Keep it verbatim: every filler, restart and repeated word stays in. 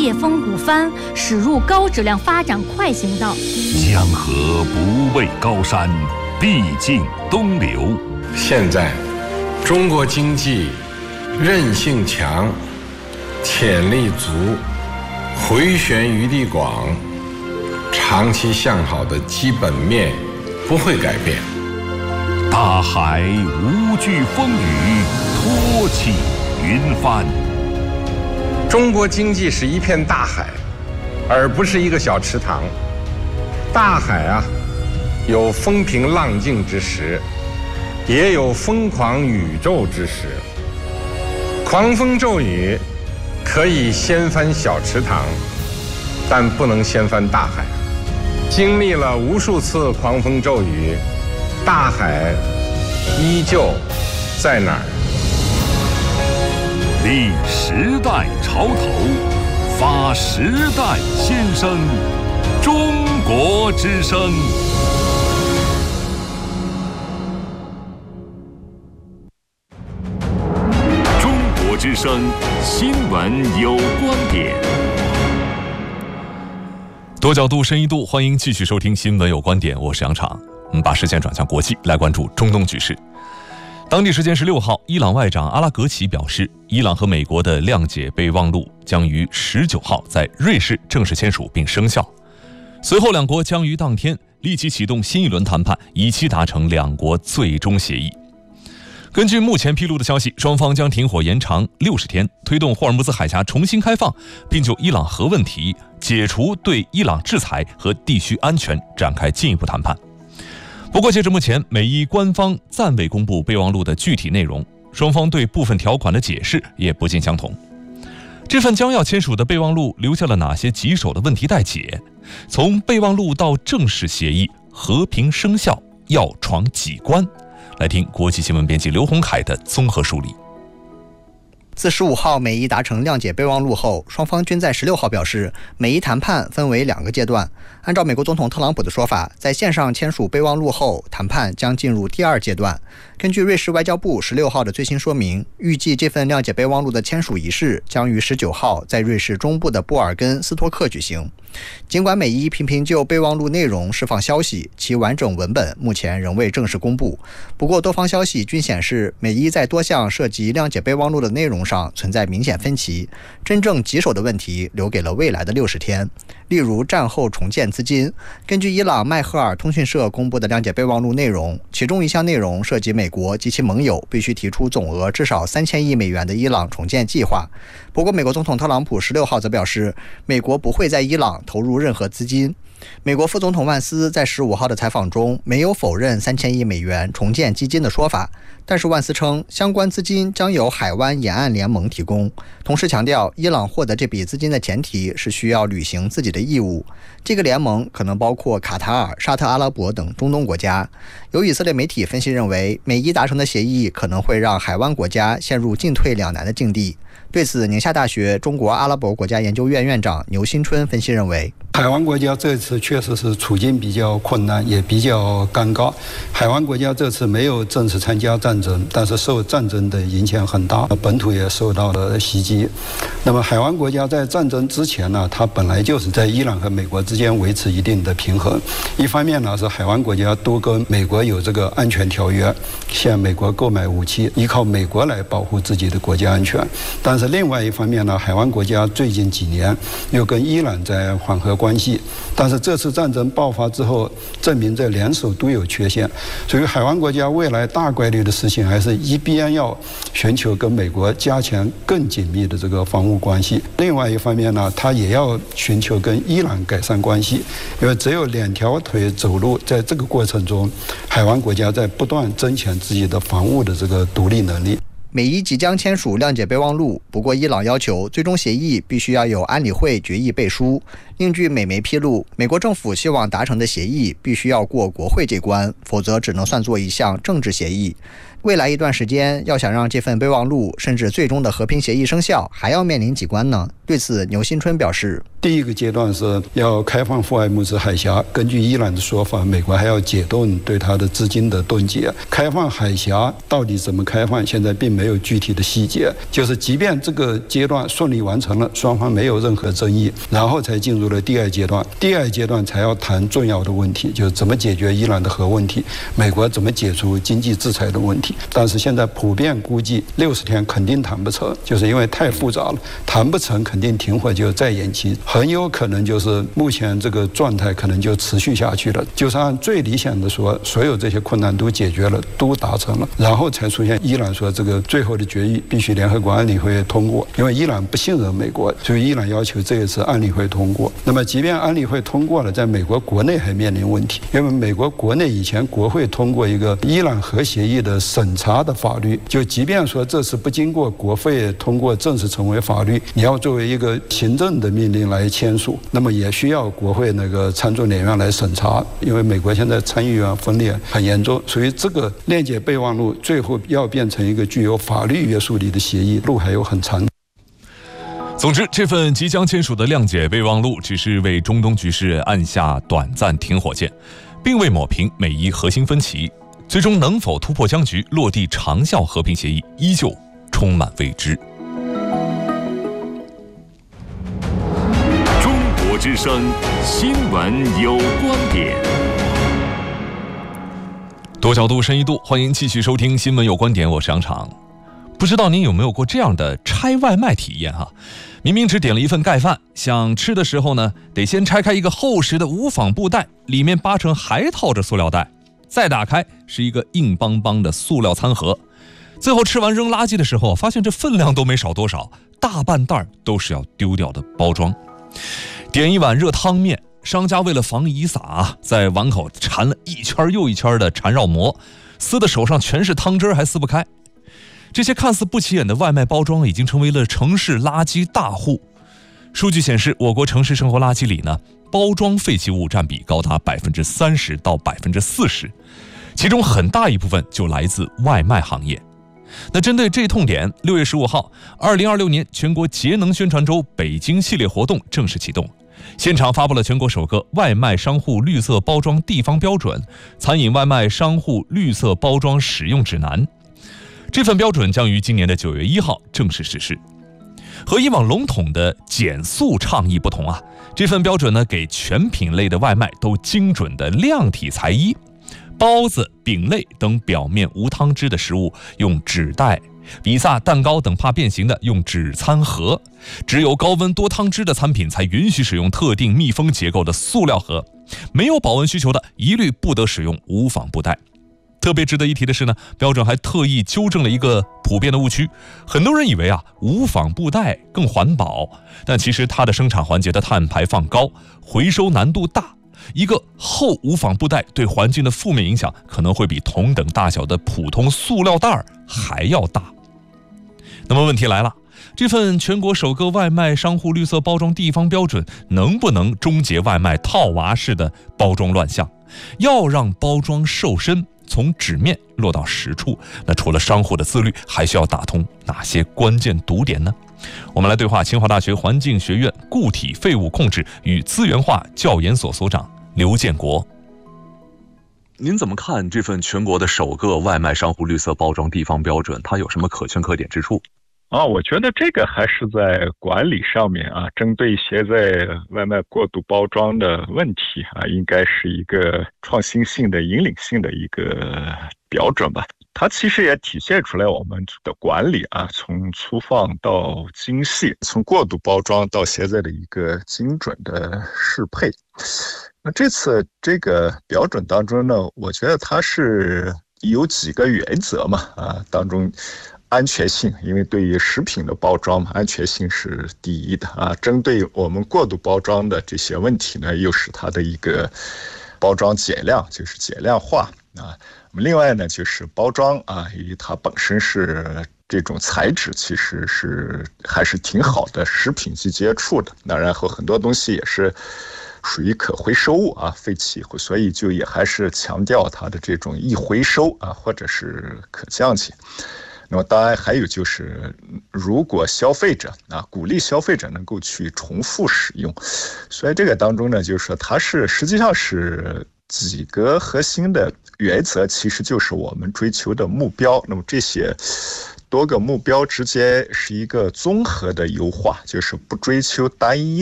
借风鼓帆，驶入高质量发展快行道。 江河不畏高山，必经东流。 现在，中国经济韧性强，潜力足，回旋余地广，长期向好的基本面不会改变。 大海无惧风雨，托起云帆。 中国经济是一片大海，而不是一个小池塘。大海啊，有风平浪静之时，也有疯狂宇宙之时。狂风骤雨可以掀翻小池塘，但不能掀翻大海。经历了无数次狂风骤雨，大海依旧在哪儿？ 立时代潮头，发时代先声，中国之声。中国之声新闻有观点。 多角度、深一度，欢迎继续收听新闻有观点，我是杨昶。我们把视线转向国际，来关注中东局势。当地时间十六号，伊朗外长阿拉格齐表示，伊朗和美国的谅解备忘录将于十九号在瑞士正式签署并生效。随后，两国将于当天立即启动新一轮谈判，以期达成两国最终协议。根据目前披露的消息，双方将停火延长六十天，推动霍尔木兹海峡重新开放，并就伊朗核问题、解除对伊朗制裁和地区安全展开进一步谈判。不过，截至目前，美伊官方暂未公布备忘录的具体内容，双方对部分条款的解释也不尽相同。这份将要签署的备忘录留下了哪些棘手的问题待解？从备忘录到正式协议和平生效，要闯几关？来听国际新闻编辑刘洪凯的综合梳理。 自十五号美伊达成谅解备忘录后，双方均在十六号表示，美伊谈判分为两个阶段。按照美国总统特朗普的说法，在线上签署备忘录后，谈判将进入第二阶段。根据瑞士外交部十六号的最新说明，预计这份谅解备忘录的签署仪式将于十九号在瑞士中部的布尔根斯托克举行。尽管美伊频频就备忘录内容释放消息，其完整文本目前仍未正式公布。不过，多方消息均显示，美伊在多项涉及谅解备忘录的内容上存在明显分歧，真正棘手的问题留给了未来的六十天。例如，战后重建资金。根据伊朗迈赫尔通讯社公布的谅解备忘录内容，其中一项内容涉及美国及其盟友必须提出总额至少三千亿美元的伊朗重建计划。不过，美国总统特朗普十六号则表示，美国不会在伊朗投入任何资金。美国副总统万斯在十五号的采访中没有否认三千亿美元重建基金的说法，但是万斯称相关资金将由海湾沿岸联盟提供，同时强调伊朗获得这笔资金的前提是需要履行自己的义务。这个联盟可能包括卡塔尔、沙特阿拉伯等中东国家。有以色列媒体分析认为，美伊达成的协议可能会让海湾国家陷入进退两难的境地。对此，宁夏大学中国阿拉伯国家研究院院长牛新春分析认为， 海湾国家这次确实是处境比较困难，也比较尴尬。海湾国家这次没有正式参加战争，但是受战争的影响很大，本土也受到了袭击。那么海湾国家在战争之前呢，它本来就是在伊朗和美国之间维持一定的平衡。一方面呢，是海湾国家都跟美国有这个安全条约，向美国购买武器，依靠美国来保护自己的国家安全。但是另外一方面呢，海湾国家最近几年又跟伊朗在缓和关系，但是这次战争爆发之后，证明这联手都有缺陷，所以海湾国家未来大概率的事情还是一边要寻求跟美国加强更紧密的这个防务关系，另外一方面呢，它也要寻求跟伊朗改善关系，因为只有两条腿走路，在这个过程中，海湾国家在不断增强自己的防务的这个独立能力。 美伊即将签署谅解备忘录，不过伊朗要求最终协议必须要有安理会决议背书。另据美媒披露，美国政府希望达成的协议必须要过国会这关，否则只能算作一项政治协议。 未来一段时间要想让这份备忘录甚至最终的和平协议生效，还要面临几关呢？对此，牛新春表示， 第一个阶段是要开放霍尔木兹海峡，根据伊朗的说法，美国还要解冻对它的资金的冻结。开放海峡到底怎么开放，现在并没有具体的细节，就是即便这个阶段顺利完成了，双方没有任何争议，然后才进入了第二阶段。第二阶段才要谈重要的问题，就是怎么解决伊朗的核问题，美国怎么解除经济制裁的问题。但是现在普遍估计六十天肯定谈不成，就是因为太复杂了，谈不成肯定停火就再延期，很有可能就是目前这个状态可能就持续下去了。就是按最理想的说，所有这些困难都解决了，都达成了，然后才出现伊朗说这个最后的决议必须联合国安理会通过，因为伊朗不信任美国，所以伊朗要求这一次安理会通过。那么即便安理会通过了，在美国国内还面临问题，因为美国国内以前国会通过一个伊朗核协议的审查的法律，就即便说这次不经过国会通过正式成为法律，你要作为一个行政的命令来签署，那么也需要国会那个参众两院来审查，因为美国现在参议院分裂很严重，所以这个谅解备忘录最后要变成一个具有法律约束力的协议，路还有很长。 总之，这份即将签署的谅解备忘录只是为中东局势按下短暂停火键，并未抹平美伊核心分歧，最终能否突破僵局，落地长效和平协议，依旧充满未知。 中国之声新闻有观点， 多角度深一度，欢迎继续收听新闻有观点，我是杨昶。不知道您有没有过这样的拆外卖体验哈？明明只点了一份盖饭，想吃的时候呢，得先拆开一个厚实的无纺布袋，里面八成还套着塑料袋，再打开是一个硬邦邦的塑料餐盒。最后吃完扔垃圾的时候，发现这分量都没少多少，大半袋都是要丢掉的包装。点一碗热汤面，商家为了防遗撒，在碗口缠了一圈又一圈的缠绕膜，撕的手上全是汤汁还撕不开。这些看似不起眼的外卖包装已经成为了城市垃圾大户。数据显示，我国城市生活垃圾里呢，包装废弃物占比高达百分之三十到百分之四十，其中很大一部分就来自外卖行业。那针对这痛点，六月十五号，二零二六年全国节能宣传周北京系列活动正式启动。现场发布了全国首个外卖商户绿色包装地方标准、餐饮外卖商户绿色包装使用指南。这份标准将于今年的九月一号正式实施。和以往笼统的减塑倡议不同啊，这份标准呢，给全品类的外卖都精准的量体裁衣。包子、饼类等表面无汤汁的食物用纸袋，比萨、蛋糕等怕变形的用纸餐盒，只有高温多汤汁的餐品才允许使用特定密封结构的塑料盒，没有保温需求的一律不得使用无纺布袋。特别值得一提的是呢，标准还特意纠正了一个普遍的误区。很多人以为啊，无纺布袋更环保，但其实它的生产环节的碳排放高，回收难度大。一个厚无纺布袋对环境的负面影响可能会比同等大小的普通塑料袋还要大。那么问题来了，这份全国首个外卖商户绿色包装地方标准能不能终结外卖套娃式的包装乱象？要让包装瘦身，从纸面落到实处，那除了商户的自律，还需要打通哪些关键堵点呢？我们来对话清华大学环境学院固体废物控制与资源化教研所所长刘建国。您怎么看这份全国的首个外卖商户绿色包装地方标准？它有什么可圈可点之处？ 啊，我觉得这个还是在管理上面啊，针对现在外卖过度包装的问题啊，应该是一个创新性的、引领性的一个标准吧。它其实也体现出来我们的管理啊，从粗放到精细，从过度包装到现在的一个精准的适配。那这次这个标准当中呢，我觉得它是有几个原则嘛，啊，当中安全性，因为对于食品的包装嘛，安全性是第一的啊。针对我们过度包装的这些问题呢，又是它的一个包装减量，就是减量化啊。另外呢，就是包装啊，因为它本身是这种材质，其实是还是挺好的，食品去接触的。那然后很多东西也是属于可回收物啊，废弃，所以就也还是强调它的这种易回收啊，或者是可降解。那么当然还有就是，如果消费者啊鼓励消费者能够去重复使用，所以这个当中呢，就是说它是实际上是几个核心的原则，其实就是我们追求的目标。那么这些多个目标之间是一个综合的优化，就是不追求单一